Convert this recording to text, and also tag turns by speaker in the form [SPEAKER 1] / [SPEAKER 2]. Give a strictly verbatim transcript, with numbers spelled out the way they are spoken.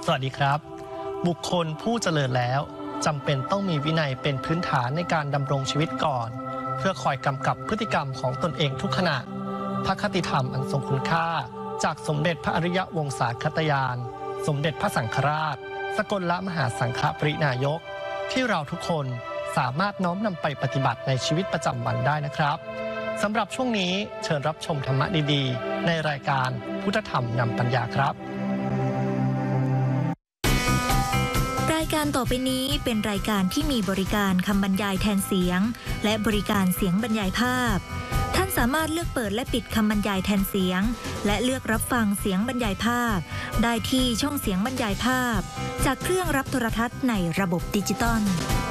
[SPEAKER 1] สวัสดีครับบุคคลผู้เจริญแล้วจำเป็นต้องมีวินัยเป็นพื้นฐานในการดำรงชีวิตก่อนเพื่อคอยกำกับพฤติกรรมของตนเองทุกขณะพระคติธรรมอันทรงคุณค่าจากสมเด็จพระอริยวงศาคตยานสมเด็จพระสังฆราชสกลมหาสังฆปรินายกที่เราทุกคนสามารถน้อมนำไปปฏิบัติในชีวิตประจำวันได้นะครับสำหรับช่วงนี้เชิญรับชมธรรมะดีๆในรายการพุทธธรรมนำปัญญาครับ
[SPEAKER 2] รายการต่อไปนี้เป็นรายการที่มีบริการคำบรรยายแทนเสียงและบริการเสียงบรรยายภาพท่านสามารถเลือกเปิดและปิดคำบรรยายแทนเสียงและเลือกรับฟังเสียงบรรยายภาพได้ที่ช่องเสียงบรรยายภาพจากเครื่องรับโทรทัศน์ในระบบดิจิตอล